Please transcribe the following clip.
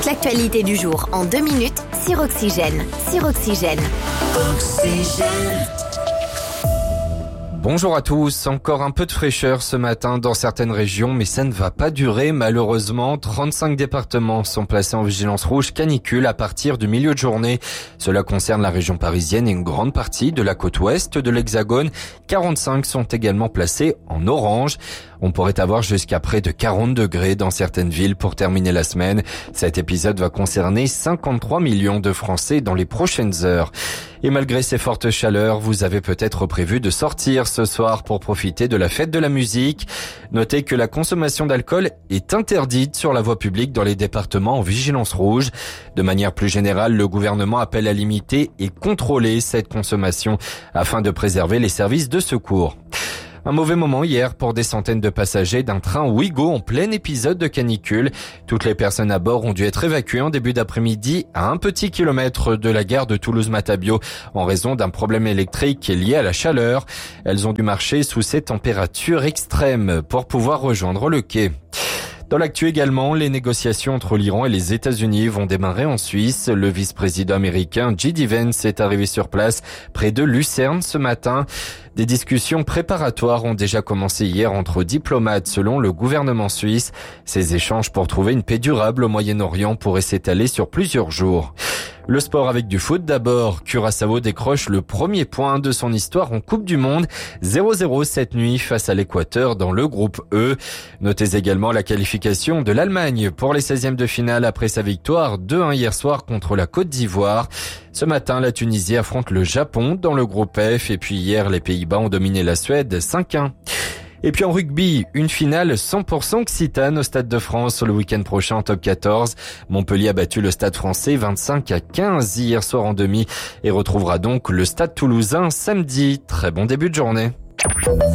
Toute l'actualité du jour en 2 minutes sur Oxygène. Bonjour à tous, encore un peu de fraîcheur ce matin dans certaines régions, mais ça ne va pas durer malheureusement. 35 départements sont placés en vigilance rouge canicule à partir du milieu de journée. Cela concerne la région parisienne et une grande partie de la côte ouest de l'Hexagone. 45 sont également placés en orange. On pourrait avoir jusqu'à près de 40 degrés dans certaines villes pour terminer la semaine. Cet épisode va concerner 53 millions de Français dans les prochaines heures. Et malgré ces fortes chaleurs, vous avez peut-être prévu de sortir ce soir pour profiter de la fête de la musique. Notez que la consommation d'alcool est interdite sur la voie publique dans les départements en vigilance rouge. De manière plus générale, le gouvernement appelle à limiter et contrôler cette consommation afin de préserver les services de secours. Un mauvais moment hier pour des centaines de passagers d'un train Ouigo en plein épisode de canicule. Toutes les personnes à bord ont dû être évacuées en début d'après-midi à un petit kilomètre de la gare de Toulouse-Matabiau en raison d'un problème électrique lié à la chaleur. Elles ont dû marcher sous ces températures extrêmes pour pouvoir rejoindre le quai. Dans l'actu également, les négociations entre l'Iran et les États-Unis vont démarrer en Suisse. Le vice-président américain J.D. Vance est arrivé sur place près de Lucerne ce matin. Des discussions préparatoires ont déjà commencé hier entre diplomates selon le gouvernement suisse. Ces échanges pour trouver une paix durable au Moyen-Orient pourraient s'étaler sur plusieurs jours. Le sport avec du foot d'abord. Curaçao décroche le premier point de son histoire en Coupe du Monde. 0-0 cette nuit face à l'Équateur dans le groupe E. Notez également la qualification de l'Allemagne pour les 16e de finale après sa victoire 2-1 hier soir contre la Côte d'Ivoire. Ce matin, la Tunisie affronte le Japon dans le groupe F et puis hier, les Pays-Bas ont dominé la Suède 5-1. Et puis en rugby, une finale 100% occitane au Stade de France le week-end prochain en top 14. Montpellier a battu le Stade français 25-15 hier soir en demi et retrouvera donc le Stade toulousain samedi. Très bon début de journée.